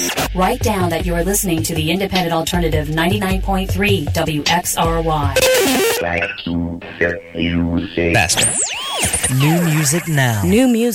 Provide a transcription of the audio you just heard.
Write down that you are listening to the Independent Alternative 99.3 WXRY. Back to the music. Faster. New music now. New music.